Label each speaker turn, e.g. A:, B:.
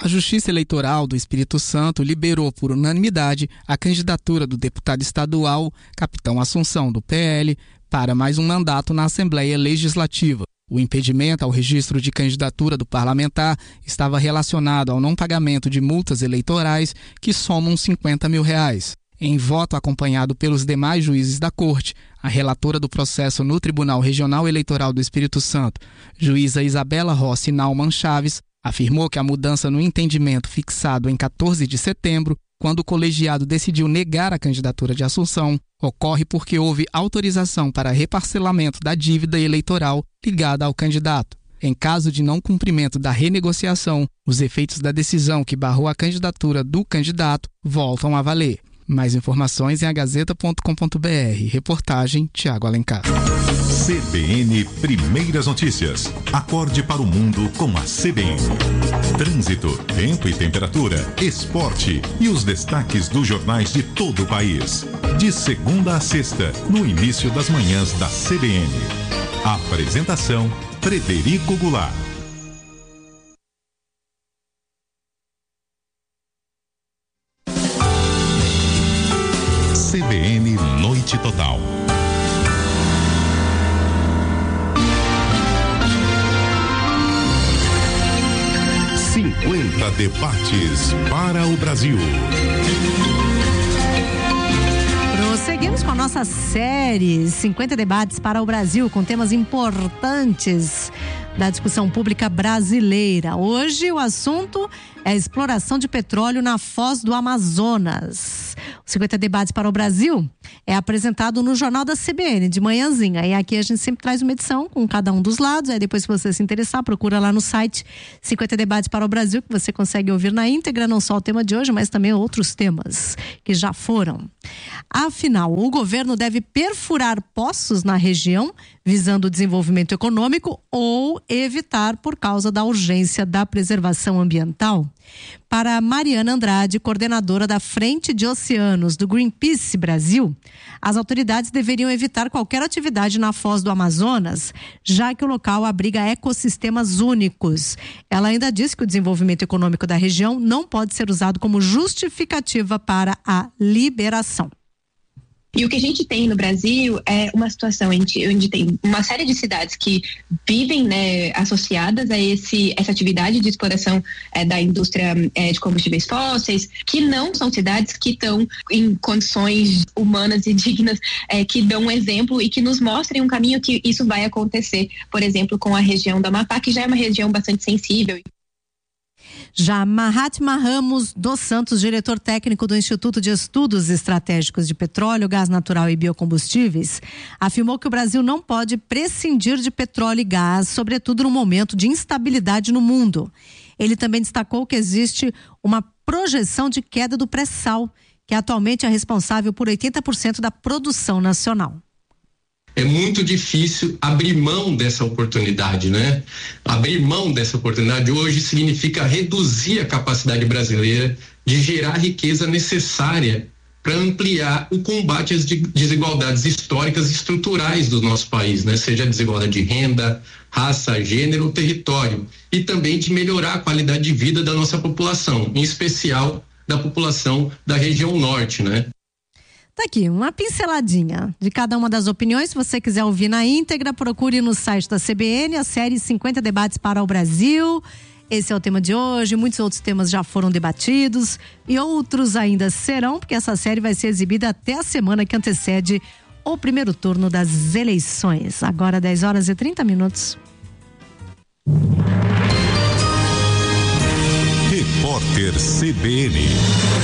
A: A Justiça Eleitoral do Espírito Santo liberou por unanimidade a candidatura do deputado estadual Capitão Assunção, do PL, para mais um mandato na Assembleia Legislativa. O impedimento ao registro de candidatura do parlamentar estava relacionado ao não pagamento de multas eleitorais que somam R$50 mil. Em voto acompanhado pelos demais juízes da Corte, a relatora do processo no Tribunal Regional Eleitoral do Espírito Santo, juíza Isabela Rossi Naumann Chaves, afirmou que a mudança no entendimento fixado em 14 de setembro, quando o colegiado decidiu negar a candidatura de Assunção, ocorre porque houve autorização para reparcelamento da dívida eleitoral ligada ao candidato. Em caso de não cumprimento da renegociação, os efeitos da decisão que barrou a candidatura do candidato voltam a valer. Mais informações em agazeta.com.br. Reportagem Tiago Alencar.
B: CBN Primeiras Notícias. Acorde para o mundo com a CBN. Trânsito, tempo e temperatura, esporte e os destaques dos jornais de todo o país. De segunda a sexta, no início das manhãs da CBN. Apresentação: Frederico Goulart. CBN Noite Total. Cinquenta debates para o Brasil.
C: Prosseguimos com a nossa série 50 debates para o Brasil, com temas importantes da discussão pública brasileira. Hoje o assunto é a exploração de petróleo na Foz do Amazonas. O 50 debates para o Brasil é apresentado no Jornal da CBN de manhãzinha. E aqui a gente sempre traz uma edição com cada um dos lados. Aí depois, se você se interessar, procura lá no site 50 debates para o Brasil, que você consegue ouvir na íntegra, não só o tema de hoje, mas também outros temas que já foram. Afinal, o governo deve perfurar poços na região, visando o desenvolvimento econômico, ou evitar por causa da urgência da preservação ambiental? Para Mariana Andrade, coordenadora da Frente de Oceanos do Greenpeace Brasil, as autoridades deveriam evitar qualquer atividade na Foz do Amazonas, já que o local abriga ecossistemas únicos. Ela ainda disse que o desenvolvimento econômico da região não pode ser usado como justificativa para a liberação.
D: E o que a gente tem no Brasil é uma situação onde tem uma série de cidades que vivem, né, associadas a essa atividade de exploração da indústria de combustíveis fósseis, que não são cidades que estão em condições humanas e dignas, que dão um exemplo e que nos mostrem um caminho que isso vai acontecer, por exemplo, com a região do Amapá, que já é uma região bastante sensível.
C: Já Mahatma Ramos dos Santos, diretor técnico do Instituto de Estudos Estratégicos de Petróleo, Gás Natural e Biocombustíveis, afirmou que o Brasil não pode prescindir de petróleo e gás, sobretudo no momento de instabilidade no mundo. Ele também destacou que existe uma projeção de queda do pré-sal, que atualmente é responsável por 80% da produção nacional.
E: É muito difícil abrir mão dessa oportunidade, né? Abrir mão dessa oportunidade hoje significa reduzir a capacidade brasileira de gerar riqueza necessária para ampliar o combate às desigualdades históricas e estruturais do nosso país, né? Seja a desigualdade de renda, raça, gênero ou território, e também de melhorar a qualidade de vida da nossa população, em especial da população da região norte, né?
C: Tá aqui, uma pinceladinha de cada uma das opiniões. Se você quiser ouvir na íntegra, procure no site da CBN a série 50 debates para o Brasil. Esse é o tema de hoje, muitos outros temas já foram debatidos e outros ainda serão, porque essa série vai ser exibida até a semana que antecede o primeiro turno das eleições. Agora 10h30.
B: Repórter CBN.